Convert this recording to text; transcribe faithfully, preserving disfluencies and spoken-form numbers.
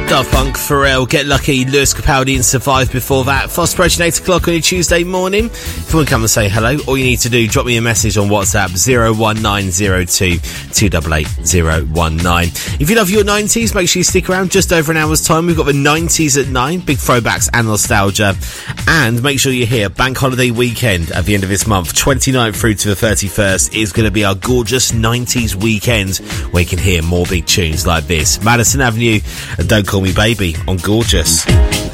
Daft Punk, Pharrell, Get Lucky, Lewis Capaldi and Survive before that. Fast approaching eight o'clock on your Tuesday morning. If you want to come and say hello, all you need to do, drop me a message on WhatsApp, zero one nine zero two two eight eight zero one nine. If you love your nineties, make sure you stick around. Just over an hour's time, we've got the nineties at nine, big throwbacks and nostalgia. And make sure you're here, bank holiday weekend at the end of this month, twenty-ninth through to the thirty-first, is going to be our gorgeous nineties weekend, where you can hear more big tunes like this. Madison Avenue and Don't Call Me Baby on Gorgeous.